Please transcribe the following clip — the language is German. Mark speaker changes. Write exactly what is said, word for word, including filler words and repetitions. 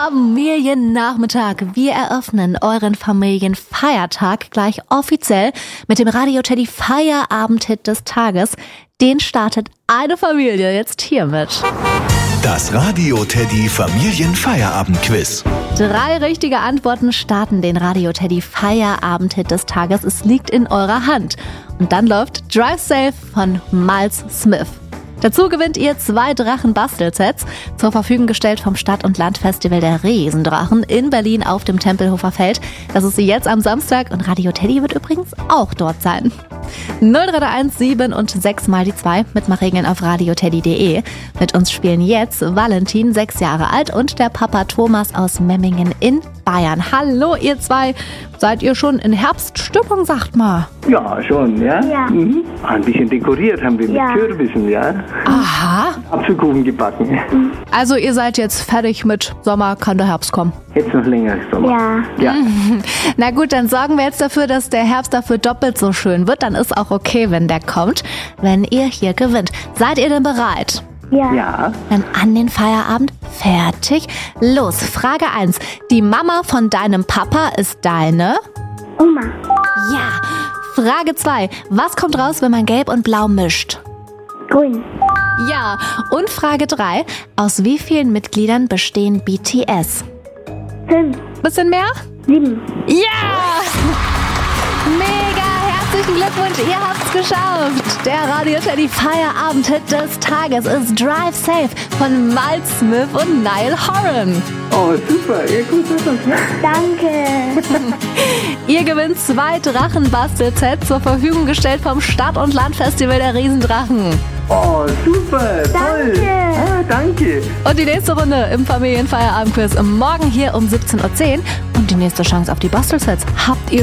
Speaker 1: Familiennachmittag. Wir eröffnen euren Familienfeiertag gleich offiziell mit dem Radio Teddy Feierabend-Hit des Tages. Den startet eine Familie jetzt hiermit.
Speaker 2: Das Radio Teddy Familienfeierabend-Quiz.
Speaker 1: Drei richtige Antworten starten den Radio Teddy Feierabend-Hit des Tages. Es liegt in eurer Hand. Und dann läuft Drive Safe von Miles Smith. Dazu gewinnt ihr zwei Drachen-Bastelsets, zur Verfügung gestellt vom Stadt- und Landfestival der Riesendrachen in Berlin auf dem Tempelhofer Feld. Das ist jetzt am Samstag und Radio Teddy wird übrigens auch dort sein. null drei eins sieben und sechs mal die zwei, Mitmachregeln auf radioteddy punkt de. Mit uns spielen jetzt Valentin, sechs Jahre alt, und der Papa Thomas aus Memmingen in Bayern. Hallo ihr zwei, seid ihr schon in Herbststimmung, sagt mal?
Speaker 3: Ja, schon, ja.
Speaker 4: Ja.
Speaker 3: Mhm. Ein bisschen dekoriert haben wir
Speaker 4: Ja.
Speaker 3: mit Kürbissen, ja.
Speaker 1: Aha,
Speaker 3: Apfelkuchen gebacken.
Speaker 1: also ihr seid jetzt fertig mit Sommer, kann der Herbst kommen.
Speaker 3: Jetzt noch länger Sommer.
Speaker 4: Ja.
Speaker 3: Ja.
Speaker 1: Na gut, dann sorgen wir jetzt dafür, dass der Herbst dafür doppelt so schön wird. Dann ist auch okay, wenn der kommt, wenn ihr hier gewinnt. Seid ihr denn bereit?
Speaker 4: Ja.
Speaker 3: Ja.
Speaker 1: Dann an den Feierabend. Fertig. Los, Frage eins. Die Mama von deinem Papa ist deine?
Speaker 4: Oma.
Speaker 1: Ja. Frage zwei. Was kommt raus, wenn man Gelb und Blau mischt?
Speaker 4: Grün.
Speaker 1: Ja. Und Frage drei. Aus wie vielen Mitgliedern bestehen B T S?
Speaker 4: Fünf.
Speaker 1: Bisschen mehr?
Speaker 4: Sieben.
Speaker 1: Ja! Mega! Herzlichen Glückwunsch, ihr habt's geschafft! Der Radio Teddy Feierabend-Hit des Tages ist Drive Safe von Miles Smith und Niall Horan.
Speaker 3: Oh, super. Ja, gut, super.
Speaker 4: Danke.
Speaker 1: Ihr gewinnt zwei Drachen-Bastelsets, zur Verfügung gestellt vom Stadt- und Landfestival der Riesendrachen.
Speaker 3: Oh, super. Toll.
Speaker 4: Danke.
Speaker 3: Ah, danke.
Speaker 1: Und die nächste Runde im Familienfeierabend-Quiz morgen hier um siebzehn Uhr zehn. Und die nächste Chance auf die Bastelsets habt ihr